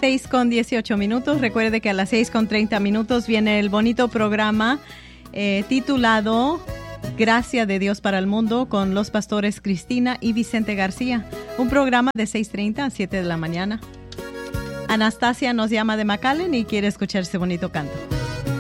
6:18. Recuerde que a las 6:30 viene el bonito programa titulado Gracia de Dios para el Mundo con los pastores Cristina y Vicente García. Un programa de 6:30 a 7 de la mañana. Anastasia nos llama de McAllen y quiere escuchar ese bonito canto.